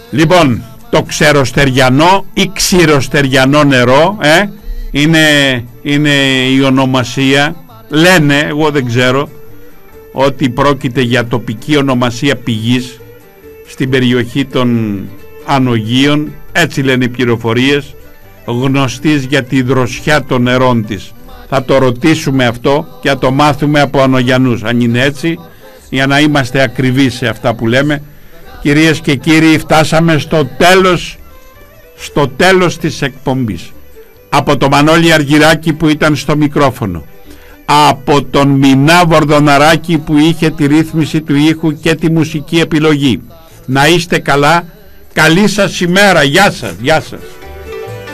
Λοιπόν, το ξεροστεριανό ή ξηροστεριανό νερό είναι η ονομασία, λένε, εγώ δεν ξέρω, ότι πρόκειται για τοπική ονομασία πηγής στην περιοχή των Ανογείων, έτσι λένε οι πληροφορίες, γνωστής για τη δροσιά των νερών της. Θα το ρωτήσουμε αυτό και θα το μάθουμε από Ανογιανούς, αν είναι έτσι, για να είμαστε ακριβείς σε αυτά που λέμε. Κυρίες και κύριοι, φτάσαμε στο τέλος της εκπομπής. Από το Μανώλη Αργυράκη που ήταν στο μικρόφωνο, από τον Μινά Βορδοναράκη που είχε τη ρύθμιση του ήχου και τη μουσική επιλογή. Να είστε καλά, καλή σας ημέρα, γεια σας, γεια σας.